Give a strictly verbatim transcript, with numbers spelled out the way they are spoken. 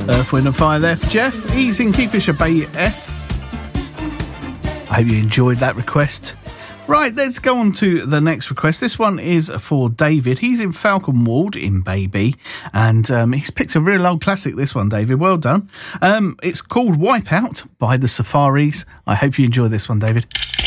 Earth, Wind and Fire there for Jeff. He's in Kingfisher Bay F. I hope you enjoyed that request. Right, let's go on to the next request. This one is for David. He's in Falconwald in Baby, and um, he's picked a real old classic, this one, David. Well done. Um, it's called Wipeout by the Safaris. I hope you enjoy this one, David.